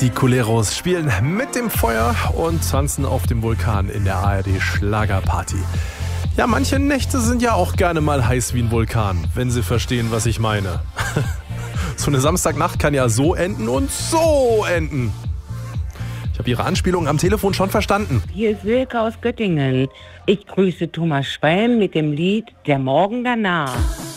Die Culeros spielen mit dem Feuer und tanzen auf dem Vulkan in der ARD Schlagerparty. Ja, manche Nächte sind ja auch gerne mal heiß wie ein Vulkan, wenn Sie verstehen, was ich meine. So eine Samstagnacht kann ja so enden und so enden. Ich habe Ihre Anspielung am Telefon schon verstanden. Hier ist Silke aus Göttingen. Ich grüße Thomas Schwalm mit dem Lied Der Morgen danach.